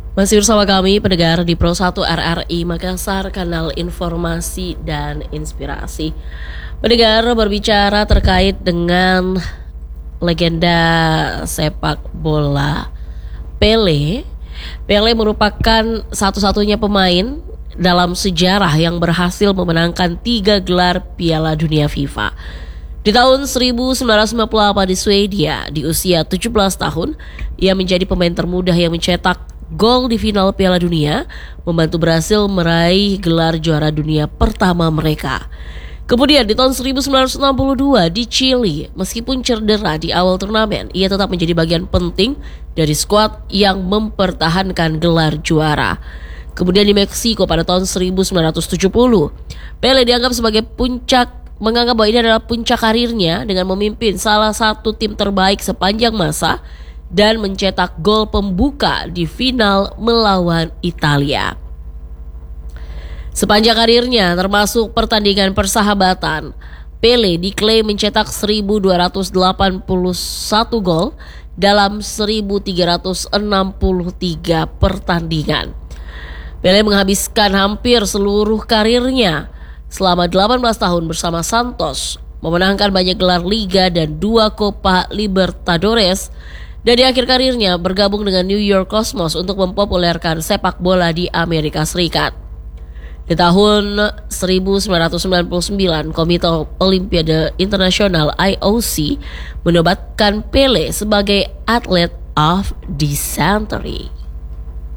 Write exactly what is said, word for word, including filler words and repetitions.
Masih bersama kami pendengar di Pro satu R R I Makassar, kanal informasi dan inspirasi. Pendengar, berbicara terkait dengan legenda sepak bola Pele. Pele merupakan satu-satunya pemain dalam sejarah yang berhasil memenangkan tiga gelar Piala Dunia FIFA. Di tahun seribu sembilan ratus sembilan puluh delapan di Swedia, di usia tujuh belas tahun, ia menjadi pemain termuda yang mencetak gol di final Piala Dunia, membantu Brasil meraih gelar juara dunia pertama mereka. Kemudian di tahun seribu sembilan ratus enam puluh dua di Chili, meskipun cedera di awal turnamen, ia tetap menjadi bagian penting dari skuad yang mempertahankan gelar juara. Kemudian di Meksiko pada tahun seribu sembilan ratus tujuh puluh, Pele dianggap sebagai puncak menganggap bahwa ini adalah puncak karirnya dengan memimpin salah satu tim terbaik sepanjang masa dan mencetak gol pembuka di final melawan Italia. Sepanjang karirnya, termasuk pertandingan persahabatan, Pele diklaim mencetak seribu dua ratus delapan puluh satu gol dalam seribu tiga ratus enam puluh tiga pertandingan. Pele menghabiskan hampir seluruh karirnya selama delapan belas tahun bersama Santos, memenangkan banyak gelar Liga dan dua Copa Libertadores. Dan di akhir karirnya bergabung dengan New York Cosmos untuk mempopulerkan sepak bola di Amerika Serikat. Di tahun seribu sembilan ratus sembilan puluh sembilan, Komite Olimpiade Internasional I O C menobatkan Pele sebagai Athlete of the Century.